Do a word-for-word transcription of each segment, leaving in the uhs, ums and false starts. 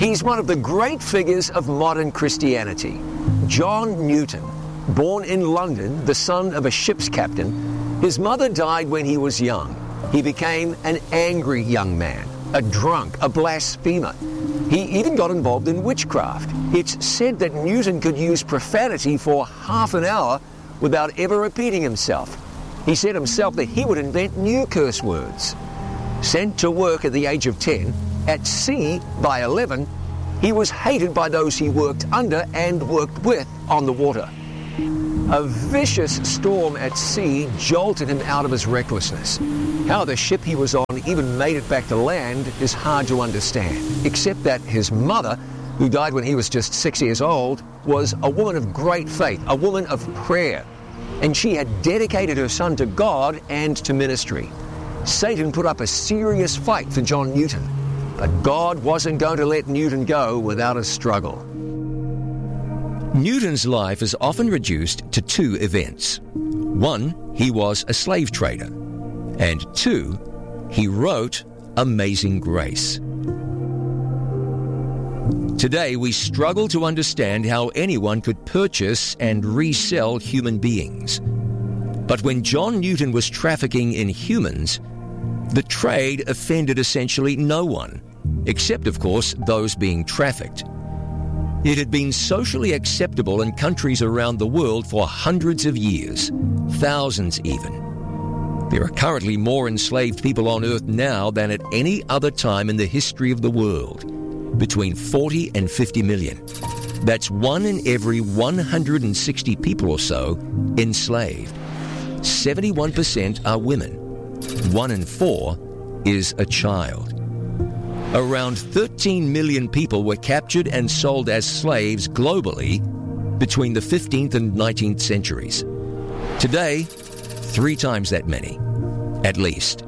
He's one of the great figures of modern Christianity. John Newton, born in London, the son of a ship's captain, his mother died when he was young. He became an angry young man, a drunk, a blasphemer. He even got involved in witchcraft. It's said that Newton could use profanity for half an hour without ever repeating himself. He said himself that he would invent new curse words. Sent to work at the age of ten, at sea by eleven, he was hated by those he worked under and worked with on the water. A vicious storm at sea jolted him out of his recklessness. How the ship he was on even made it back to land is hard to understand, except that his mother, who died when he was just six years old, was a woman of great faith, a woman of prayer, and she had dedicated her son to God and to ministry. Satan put up a serious fight for John Newton, but God wasn't going to let Newton go without a struggle. Newton's life is often reduced to two events. One, he was a slave trader. And two, he wrote Amazing Grace. Today, we struggle to understand how anyone could purchase and resell human beings. But when John Newton was trafficking in humans, the trade offended essentially no one, except, of course, those being trafficked. It had been socially acceptable in countries around the world for hundreds of years, thousands even. There are currently more enslaved people on Earth now than at any other time in the history of the world, between forty and fifty million. That's one in every one hundred sixty people or so enslaved. seventy-one percent are women. One in four is a child. Around thirteen million people were captured and sold as slaves globally between the fifteenth and nineteenth centuries. Today, three times that many, at least.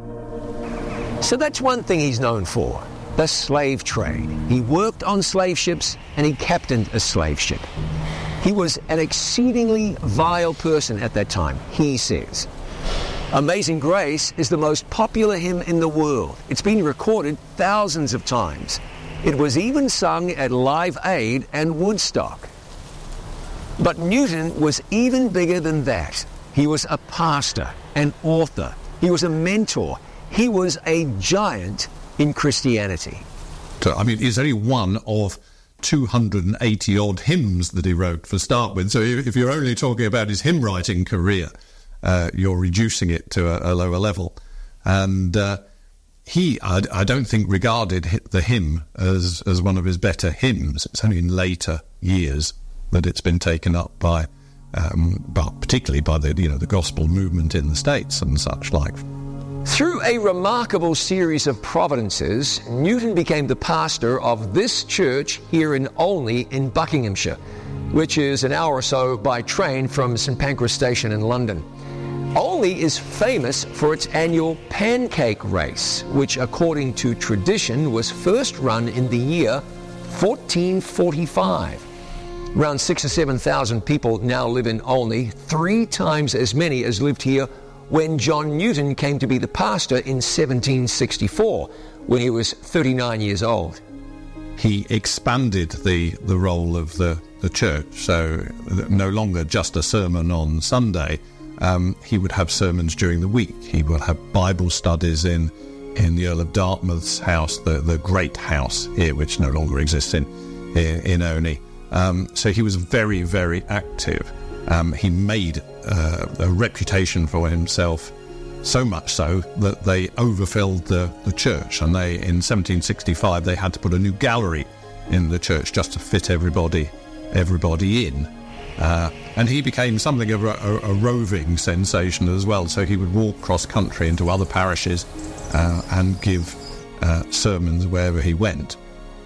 So that's one thing he's known for, the slave trade. He worked on slave ships and he captained a slave ship. He was an exceedingly vile person at that time, he says. Amazing Grace is the most popular hymn in the world. It's been recorded thousands of times. It was even sung at Live Aid and Woodstock. But Newton was even bigger than that. He was a pastor, an author. He was a mentor. He was a giant in Christianity. So, I mean, it's only one of two hundred eighty odd hymns that he wrote for start with. So if you're only talking about his hymn writing career, Uh, you're reducing it to a, a lower level. And uh, he, I, I don't think, regarded the hymn as, as one of his better hymns. It's only in later years that it's been taken up by, um, but particularly by the, you know, the gospel movement in the States and such like. Through a remarkable series of providences, Newton became the pastor of this church here in Olney in Buckinghamshire, which is an hour or so by train from St Pancras Station in London. Olney is famous for its annual pancake race, which according to tradition was first run in the year fourteen forty-five. Around six or seven thousand people now live in Olney, three times as many as lived here when John Newton came to be the pastor in seventeen sixty-four, when he was thirty-nine years old. He expanded the, the role of the, the church, so no longer just a sermon on Sunday. Um, he would have sermons during the week. He would have Bible studies in in the Earl of Dartmouth's house, the, the great house here, which no longer exists in in, in Olney. Um, so he was very, very active. Um, he made uh, a reputation for himself, so much so that they overfilled the, the church, and they in seventeen sixty-five they had to put a new gallery in the church just to fit everybody everybody in. Uh, and he became something of a, a, a roving sensation as well. So he would walk cross-country into other parishes uh, and give uh, sermons wherever he went.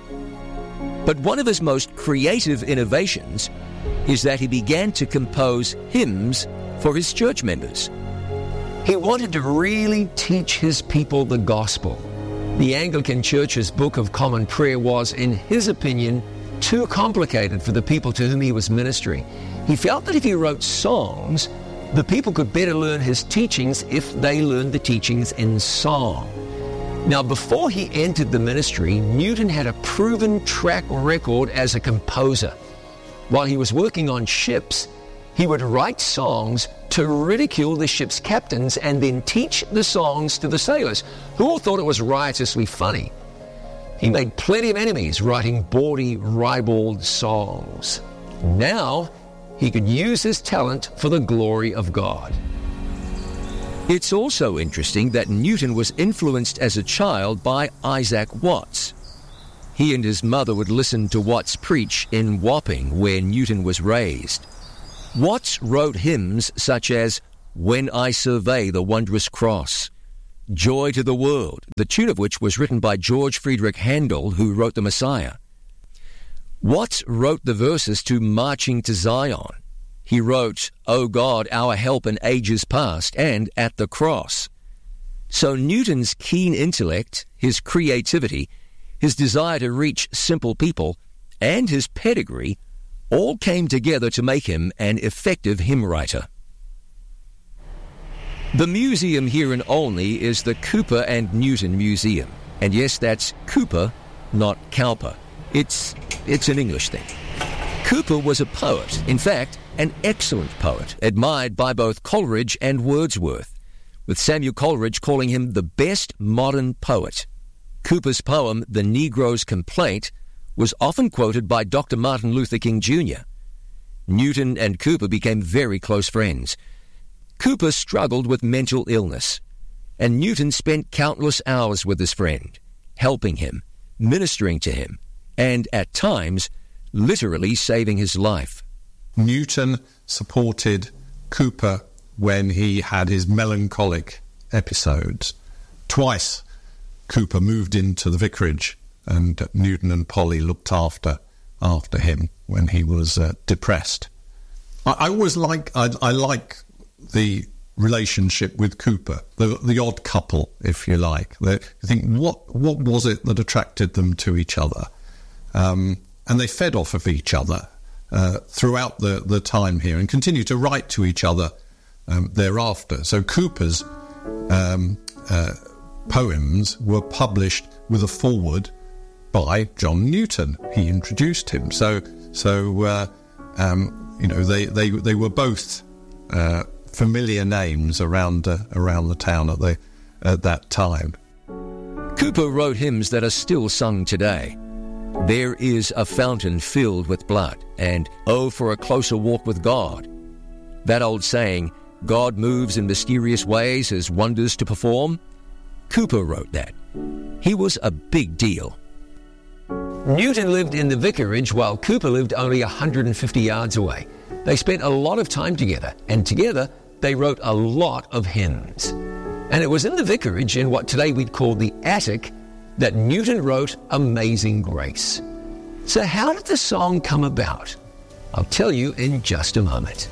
But one of his most creative innovations is that he began to compose hymns for his church members. He wanted to really teach his people the gospel. The Anglican Church's Book of Common Prayer was, in his opinion, too complicated for the people to whom he was ministering. He felt that if he wrote songs, the people could better learn his teachings if they learned the teachings in song. Now, before he entered the ministry, Newton had a proven track record as a composer. While he was working on ships, he would write songs to ridicule the ship's captains and then teach the songs to the sailors, who all thought it was riotously funny. He made plenty of enemies writing bawdy, ribald songs. Now, he could use his talent for the glory of God. It's also interesting that Newton was influenced as a child by Isaac Watts. He and his mother would listen to Watts preach in Wapping, where Newton was raised. Watts wrote hymns such as "When I Survey the Wondrous Cross," "Joy to the World," the tune of which was written by George Friedrich Handel, who wrote the Messiah. Watts wrote the verses to "Marching to Zion." He wrote, "O God, our help in ages past," and "At the Cross." So Newton's keen intellect, his creativity, his desire to reach simple people, and his pedigree all came together to make him an effective hymn writer. The museum here in Olney is the Cooper and Newton Museum. And yes, that's Cooper, not Cowper. It's, it's an English thing. Cooper was a poet, in fact, an excellent poet, admired by both Coleridge and Wordsworth, with Samuel Coleridge calling him the best modern poet. Cooper's poem, The Negro's Complaint, was often quoted by Doctor Martin Luther King Junior Newton and Cooper became very close friends. Cooper struggled with mental illness, and Newton spent countless hours with his friend, helping him, ministering to him, and at times, literally saving his life. Newton supported Cooper when he had his melancholic episodes. Twice Cooper moved into the vicarage, and Newton and Polly looked after after him when he was uh, depressed. I, I always like I, I like the relationship with Cooper, the the odd couple, if you like. They, you think, what what was it that attracted them to each other? Um, and they fed off of each other uh, throughout the, the time here, and continue to write to each other um, thereafter. So Cooper's um, uh, poems were published with a foreword by John Newton. He introduced him. So, so uh, um, you know, they, they, they were both uh, familiar names around uh, around the town at the at that time. Cooper wrote hymns that are still sung today. "There is a fountain filled with blood," and "Oh, for a closer walk with God." That old saying, "God moves in mysterious ways, has wonders to perform." Cooper wrote that. He was a big deal. Newton lived in the vicarage while Cooper lived only one hundred fifty yards away. They spent a lot of time together, and together they wrote a lot of hymns. And it was in the vicarage, in what today we'd call the attic, that Newton wrote Amazing Grace. So how did the song come about? I'll tell you in just a moment.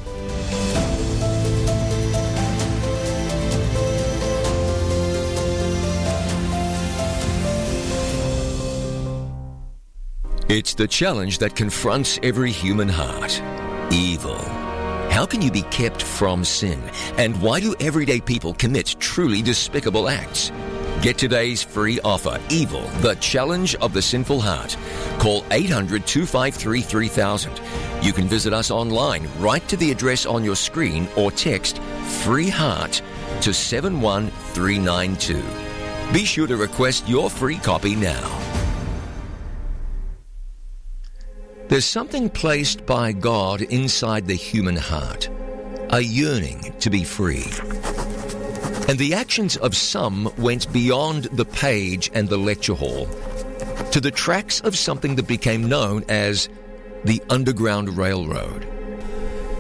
It's the challenge that confronts every human heart. Evil. How can you be kept from sin? And why do everyday people commit truly despicable acts? Get today's free offer, Evil, the Challenge of the Sinful Heart. Call eight hundred, two five three, three thousand. You can visit us online, right to the address on your screen, or text FREE HEART to seven one three nine two. Be sure to request your free copy now. There's something placed by God inside the human heart, a yearning to be free. And the actions of some went beyond the page and the lecture hall to the tracks of something that became known as the Underground Railroad.